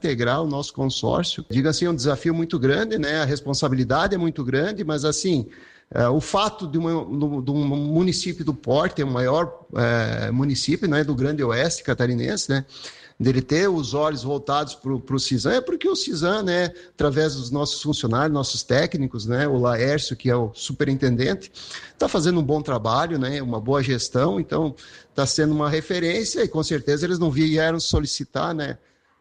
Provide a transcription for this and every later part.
integrar o nosso consórcio. Digo assim, é um desafio muito grande, né? A responsabilidade é muito grande, mas assim, o fato de um município do porte, é o maior município, né, do Grande Oeste catarinense, né? Dele ter os olhos voltados para o CISAM, é porque o CISAM, né, através dos nossos funcionários, nossos técnicos, né, o Laércio, que é o superintendente, está fazendo um bom trabalho, né, uma boa gestão, então está sendo uma referência e com certeza eles não vieram solicitar, né,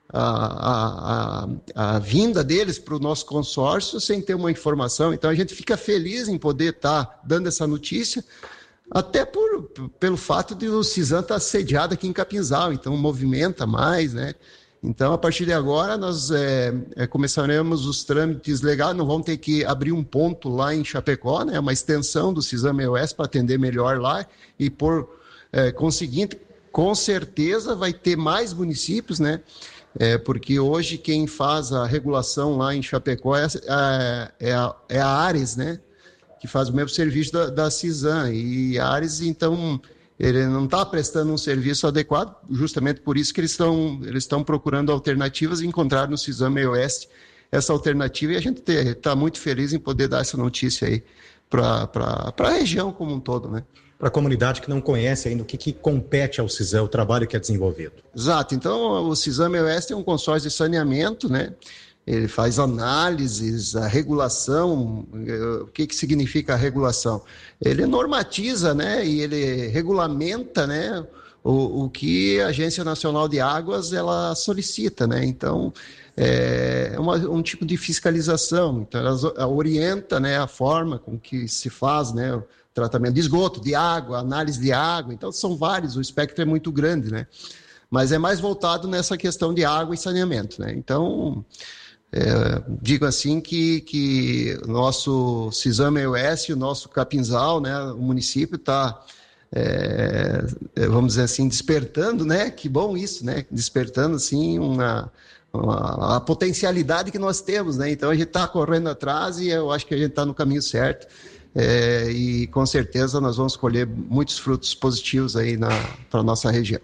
a vinda deles para o nosso consórcio sem ter uma informação. Então a gente fica feliz em poder estar dando essa notícia, até pelo fato de o CISAM estar sediado aqui em Capinzal, então movimenta mais, né? Então, a partir de agora, nós começaremos os trâmites legais, não vamos ter que abrir um ponto lá em Chapecó, né? Uma extensão do CISAM Meio-Oeste para atender melhor lá e conseguinte, com certeza vai ter mais municípios, né? Porque hoje quem faz a regulação lá em Chapecó é a Ares, né? Que faz o mesmo serviço da CISAM, e a Ares, então, ele não está prestando um serviço adequado, justamente por isso que eles estão procurando alternativas e encontrar no CISAM Meio-Oeste essa alternativa, e a gente está muito feliz em poder dar essa notícia aí para a região como um todo, né? Para a comunidade que não conhece ainda o que compete ao CISAM, o trabalho que é desenvolvido. Exato, então o CISAM Meio-Oeste é um consórcio de saneamento, né? Ele faz análises, a regulação. O que significa a regulação? Ele normatiza, né, e ele regulamenta, né, o que a Agência Nacional de Águas ela solicita, né? Então é um tipo de fiscalização. Então ela orienta, né, a forma com que se faz, né, o tratamento de esgoto, de água, análise de água. Então são vários, o espectro é muito grande, né? Mas é mais voltado nessa questão de água e saneamento, né? Então digo assim que o nosso CISAM Meio-Oeste, o nosso Capinzal, né, o município está, vamos dizer assim, despertando, né? Que bom isso, né? Despertando, assim, a potencialidade que nós temos, né? Então a gente está correndo atrás e eu acho que a gente está no caminho certo. E com certeza nós vamos colher muitos frutos positivos aí para a nossa região.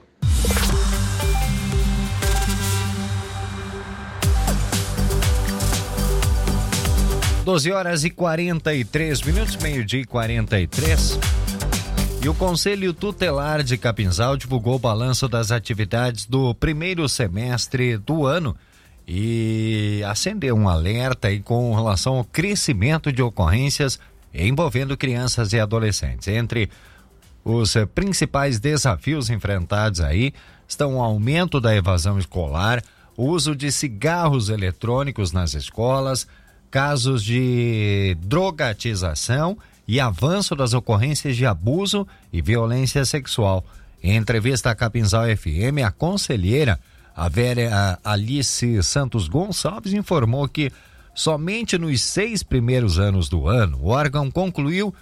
Horas e 43 minutos, meio-dia e 43. E o Conselho Tutelar de Capinzal divulgou o balanço das atividades do primeiro semestre do ano e acendeu um alerta aí com relação ao crescimento de ocorrências envolvendo crianças e adolescentes. Entre os principais desafios enfrentados aí estão o aumento da evasão escolar, o uso de cigarros eletrônicos nas escolas, casos de drogatização e avanço das ocorrências de abuso e violência sexual. Em entrevista à Capinzal FM, a conselheira, a Vera Alice Santos Gonçalves, informou que somente nos 6 primeiros anos do ano, o órgão concluiu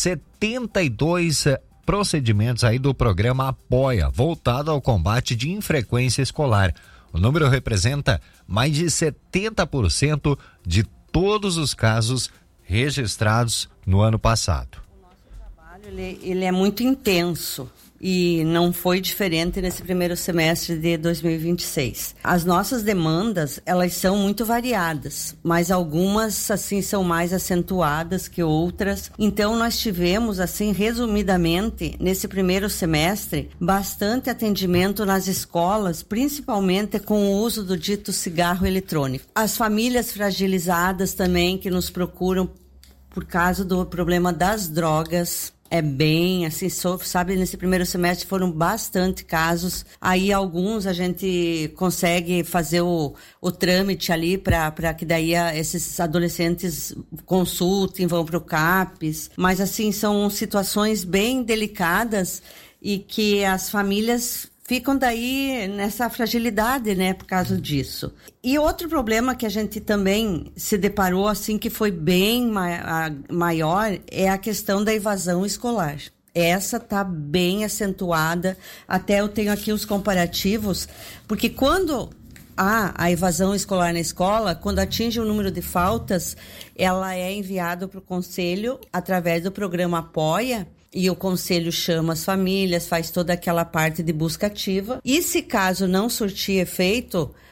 72 procedimentos aí do programa Apoia, voltado ao combate de infrequência escolar. O número representa mais de 70% de todos os casos registrados no ano passado. O nosso trabalho ele é muito intenso e não foi diferente nesse primeiro semestre de 2026. As nossas demandas, elas são muito variadas, mas algumas assim são mais acentuadas que outras. Então nós tivemos assim, resumidamente, nesse primeiro semestre, bastante atendimento nas escolas, principalmente com o uso do dito cigarro eletrônico. As famílias fragilizadas também que nos procuram por causa do problema das drogas. É bem, assim, sabe, nesse primeiro semestre foram bastante casos. Aí alguns a gente consegue fazer o trâmite ali para que daí esses adolescentes consultem, vão para o CAPES. Mas, assim, são situações bem delicadas e que as famílias ficam daí nessa fragilidade, né, por causa disso. E outro problema que a gente também se deparou, assim, que foi bem maior, é a questão da evasão escolar. Essa tá bem acentuada, até eu tenho aqui os comparativos, porque quando há a evasão escolar na escola, quando atinge o número de faltas, ela é enviada para o conselho através do programa Apoia, e o conselho chama as famílias, faz toda aquela parte de busca ativa. E se caso não surtir efeito,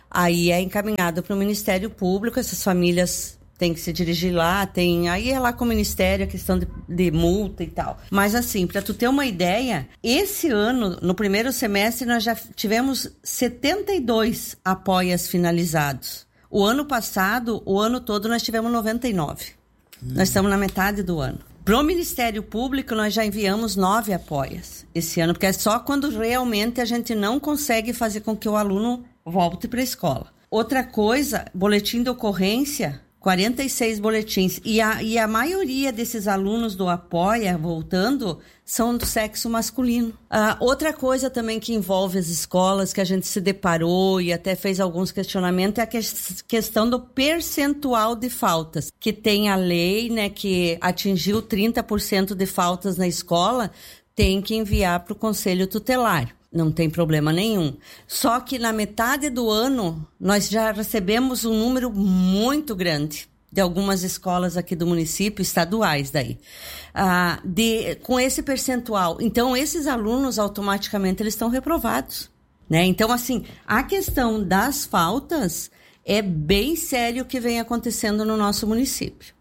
aí é encaminhado para o Ministério Público, essas famílias têm que se dirigir lá, aí é lá com o Ministério a questão de multa e tal. Mas assim, para tu ter uma ideia, esse ano, no primeiro semestre, nós já tivemos 72 apoias finalizados. O ano passado, o ano todo, nós tivemos 99. Nós estamos na metade do ano. Para o Ministério Público, nós já enviamos 9 apoias esse ano, porque é só quando realmente a gente não consegue fazer com que o aluno volte para a escola. Outra coisa, boletim de ocorrência, 46 boletins. E a maioria desses alunos do Apoia, voltando, são do sexo masculino. Outra coisa também que envolve as escolas, que a gente se deparou e até fez alguns questionamentos, é a questão do percentual de faltas. Que tem a lei, né, que atingiu 30% de faltas na escola, tem que enviar para o Conselho Tutelar. Não tem problema nenhum. Só que na metade do ano, nós já recebemos um número muito grande de algumas escolas aqui do município, estaduais daí, com esse percentual. Então, esses alunos, automaticamente, eles estão reprovados, né? Então, assim, a questão das faltas é bem sério o que vem acontecendo no nosso município.